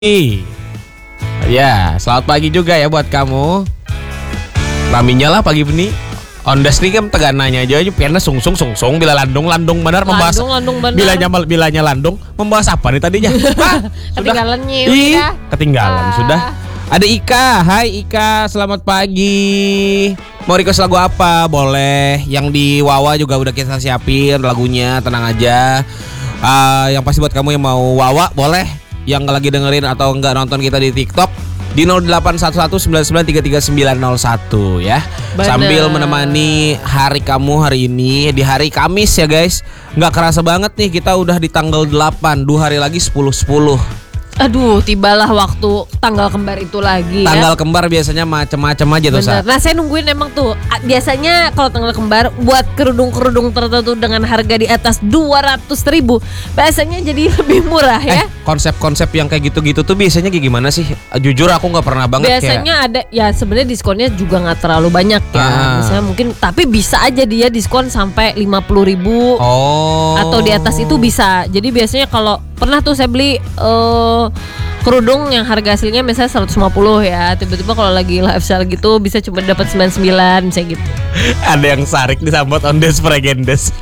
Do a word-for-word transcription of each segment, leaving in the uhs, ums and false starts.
Ya, selamat pagi juga ya buat kamu. Raminya lah pagi ini. Ondes nih kan tegananya aja aja piannya sung sung sung sung bila landung landung benar membahas. Landung, landung benar. Bilanya bilanya landung membahas apa nih tadinya? Ah, ketinggalan nih. Ih, ketinggalan ah. sudah. Ada Ika, hai Ika, selamat pagi. Mau request lagu apa? Boleh. Yang di Wawa juga udah kita siapin lagunya, tenang aja. Uh, yang pasti buat kamu yang mau Wawa boleh. Yang lagi dengerin atau enggak nonton kita di TikTok di nol delapan satu satu sembilan sembilan tiga tiga sembilan nol satu ya. Bener. Sambil menemani hari kamu hari ini di hari Kamis ya guys. Nggak kerasa banget nih kita udah di tanggal delapan, dua hari lagi sepuluh sepuluh. Aduh, tibalah waktu tanggal kembar itu lagi. Tanggal ya. kembar biasanya macem-macem aja tuh. Bener. Nah saya nungguin emang tuh biasanya kalau tanggal kembar buat kerudung-kerudung tertentu dengan harga di atas dua ratus ribu biasanya jadi lebih murah ya. Eh, konsep-konsep yang kayak gitu-gitu tuh biasanya kayak gimana sih? Jujur aku nggak pernah banget. Biasanya kayak... ada ya sebenarnya diskonnya juga nggak terlalu banyak ya. Ah. Misalnya mungkin tapi bisa aja dia diskon sampai lima puluh ribu oh. atau di atas itu bisa. Jadi biasanya kalau pernah tuh saya beli uh, kerudung yang harga aslinya misalnya seratus lima puluh ya, tiba-tiba kalau lagi live sale gitu bisa cuma dapat sembilan puluh sembilan misalnya gitu. Ada yang sarik disambut Ondes Pregendes.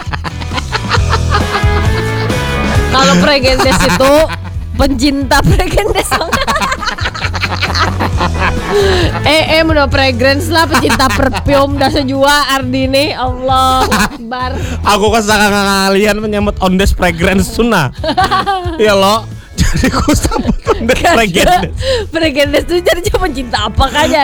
Kalau Pregendes itu pencinta Pregendes. Eh eh meno fragrance lah, pencinta perfume dah sejua Ardini. Allah Akbar. Aku kesana kalian menyambut Ondes Fragrance Suna. Ya lo. Jadi aku sambut Ondes Fragrance. Fragrance itu jadi pencinta apa kajar?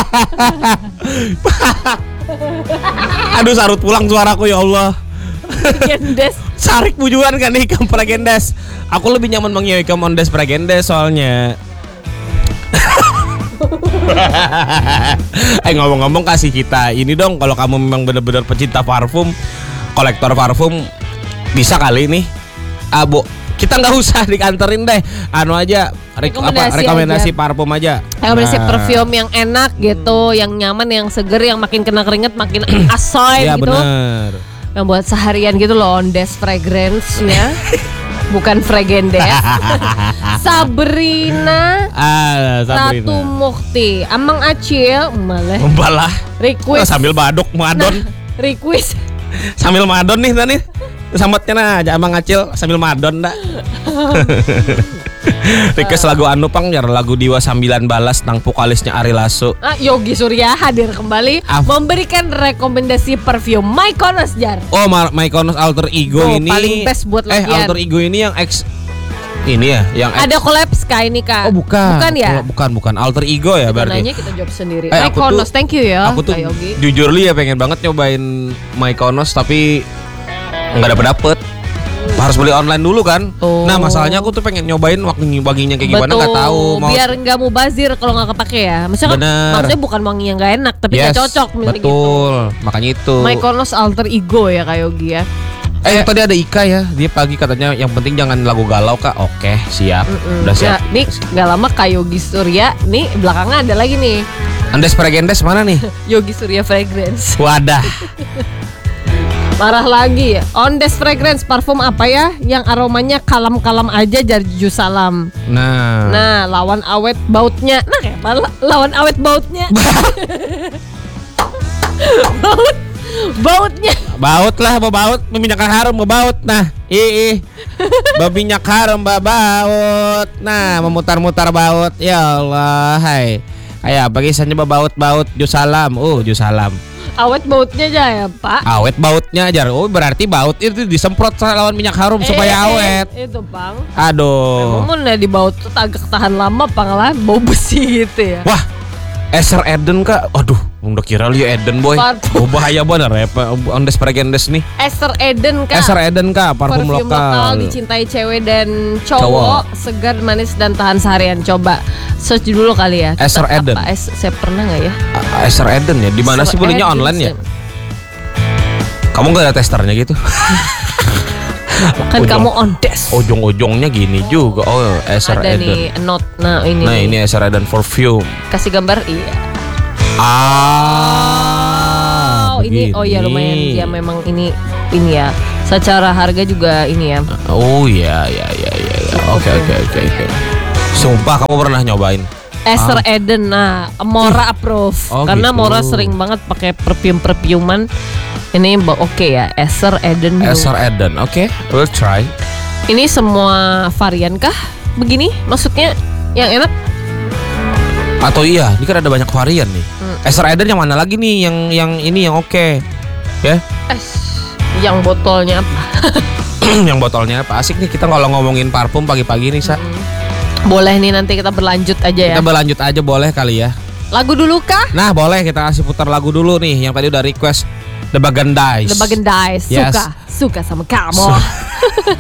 Aduh sarut pulang suaraku ya Allah. Fragrance. Sarik bujuan kan nih ikam Fragrance. Aku lebih nyaman manggil ikam Ondes Fragrance soalnya. Eh ngomong-ngomong kasih kita ini dong, kalau kamu memang benar-benar pecinta parfum, kolektor parfum, bisa kali ini Abu kita nggak usah dikanterin deh, anu aja re- rekomendasi, apa, rekomendasi aja. parfum aja. Rekomendasi nah. parfum yang enak gitu, yang nyaman, yang seger, yang makin kena keringet makin asoy ya, gitu. Bener. Yang buat seharian gitu loh, Ondes Fragrance ya. Bukan Fragendes. Sabrina, ah, Sabrina. Ratu Mukti, Amang Acil, malah. Membalah. Request. Oh, sambil baduk madon. Nah, request. Sambil madon nih tadi. Sambutnya nah aja Amang Acil sambil madon dah. Request lagu Anu Pang jar lagu Diwa Sambilan Balas tentang vokalisnya Ari Lasso. Ah, Yogi Surya hadir kembali Af. memberikan rekomendasi perfume Mykonos jar. Oh, Mykonos Alter Ego oh, ini paling best buat Eh, latihan. Alter Ego ini yang X ini ya, yang X. Ada collab Sky ini Kak. Oh, bukan. Bukan ya? Oh, bukan, bukan Alter Ego ya berarti. Nanya kita jawab sendiri. Eh, aku Mykonos, tuh- thank you ya. Aku tuh Kak Yogi. jujur li ya pengen banget nyobain Mykonos tapi nggak dapet dapet. Harus beli online dulu kan. Oh. Nah masalahnya aku tuh pengen nyobain wangi-wanginya kayak gimana Betul, nggak tahu. Mau biar nggak mubazir kalau nggak kepake ya. Maksudnya, kan, Bener. maksudnya bukan wangi yang nggak enak, tapi nggak Yes, cocok misalnya betul. Makanya itu. gitu. Mykonos Alter Ego ya Kak Yogi ya. Eh yang tadi ada Ika ya. Dia pagi katanya yang penting jangan lagu galau Kak. Oke siap. Mm-mm. Udah siap. Nah, nih nggak lama Kak Yogi Surya. Nih belakangnya ada lagi nih. Andes Pregendes mana nih? Yogi Surya Fragrance. Wadah. Marah lagi. Ondes Fragrance parfum apa ya yang aromanya kalem-kalem aja Jarju Salam. Nah. Nah, lawan awet bautnya. Nah, kayak apa? Lawan awet bautnya. Baut. Bautnya. Baut lah, mau baut, minyak harum, mau baut. Nah, ih, minyak harum, mbak baut. Nah, memutar-mutar baut. Ya Allah, hai. Kayak apa kisahnya baut-baut Jusalam. Uh, Jusalam. Awet bautnya aja ya Pak. Awet bautnya aja. Oh, berarti baut itu disemprot lawan minyak harum Eh, supaya eh, awet. Itu Bang. Aduh. Memang ya di baut tuh agak tahan lama Bang lah, bau besi gitu ya. Wah, Eser Eden Kak. Aduh, udah kira lu Eden boy. Parfum. Oh, bahaya bener ya Pak. Ondes Pregendes nih. Esther Eden Kak. Eser Eden Kak, parfum, Parfum lokal. dicintai cewek dan cowok, Cowok. segar, manis dan tahan seharian. Coba search dulu kali ya. Esther Apa- Eden. apa, es- saya pernah nggak ya? A- Eser Eden ya. Di mana sih Esther belinya Eden online ya? sih. Kamu gak ada testernya gitu? Kan Ujung- kamu ondes. Ujung-ujungnya gini juga. Oh, Eser Ada Eden. nih note. Nah ini. Nah, nih. ini Eser Eden perfume. Kasih gambar iya. Ah. Oh ini oh ya lumayan begini. ya memang ini ini ya. Secara harga juga ini ya. Oh iya iya iya iya. iya. Oke oke oke oke. Sumpah kamu pernah nyobain? Esther Eden, nah Mora approve. Oh, Karena gitu. Mora sering banget pakai perfume-perfuman. Ini ba- oke ya, Esther Eden. dulu. Esther Eden, oke, we'll try. Ini semua varian kah? Begini, maksudnya yang enak? Atau iya, ini kan ada banyak varian nih. Esther Eden yang mana lagi nih? Yang yang ini yang oke, ya? Eh, yang botolnya apa? Yang botolnya apa? Asik nih kita kalau ngomongin parfum pagi-pagi nih, Sa. Boleh nih nanti kita berlanjut aja ya. Kita berlanjut aja boleh kali ya. Lagu dulu kah? Nah boleh kita kasih putar lagu dulu nih. Yang tadi udah request The Bagandais. The Bagandais. Yes. Suka, suka sama kamu.